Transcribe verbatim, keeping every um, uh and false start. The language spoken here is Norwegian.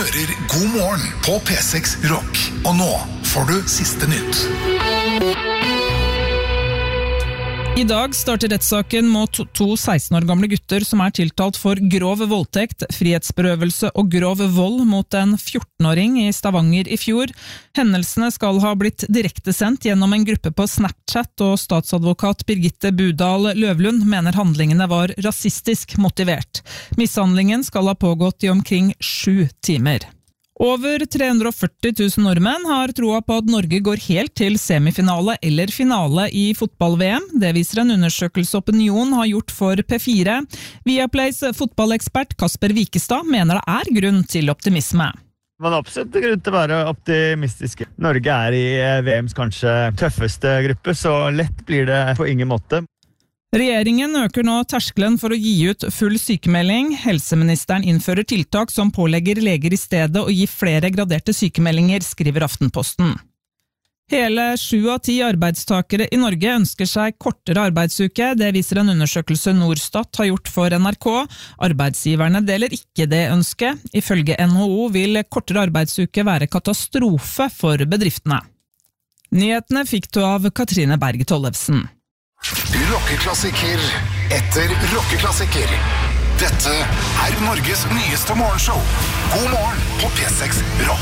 hører God morgen på P seks Rock. Og nå får du siste nytt. I dag starter rettssaken mot to seksten år gamle gutter som er tiltalt for grov voldtekt, frihetsberøvelse og grov vold mot en fjorten-åring i Stavanger i fjor. Hendelsene skal ha blitt direkte sendt gjennom en gruppe på Snapchat, og statsadvokat Birgitte Budal Løvlund mener handlingene var rasistisk motivert. Mishandlingen skal ha pågått i omkring sju timer. Over tre hundre og førti tusen nordmenn har troa på at Norge går helt til semifinale eller finale i fotball-V M. Det viser en undersøkelse Opinion har gjort for P fire. Viaplays fotballekspert Kasper Wikestad mener det er grunn til optimisme. Man har absolutt grunn til å være optimistiske. Norge er i V M's kanskje tøffeste gruppe, så lett blir det på ingen måte. Regjeringen øker nå terskelen for å gi ut full sykemelding. Helseministeren innfører tiltak som pålegger leger i stedet å gi flere graderte sykemeldinger, skriver Aftenposten. Hele sju av ti arbeidstakere i Norge ønsker seg kortere arbeidsuke. Det viser en undersøkelse Norstat har gjort for N R K. Arbeidsgiverne deler ikke det ønsket. Ifølge N H O vil kortere arbeidsuke være katastrofe for bedriftene. Nyhetene fikk du av Katrine Berg Tollefsen. Rockeklassiker etter rockeklassiker. Dette er Norges nyeste morgenshow. God morgen på P seks Rock.